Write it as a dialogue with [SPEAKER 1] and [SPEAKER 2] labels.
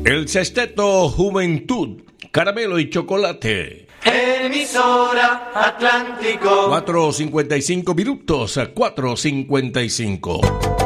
[SPEAKER 1] El Sexteto Juventud, Caramelo y Chocolate.
[SPEAKER 2] Emisora Atlántico.
[SPEAKER 1] 4:55 minutos a 4:55.